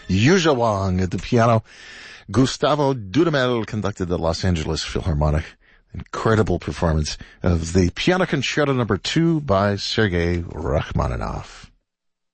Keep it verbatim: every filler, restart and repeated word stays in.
Yuzha Wang at the piano. Gustavo Dudamel conducted the Los Angeles Philharmonic. Incredible performance of the Piano Concerto number two by Sergei Rachmaninoff.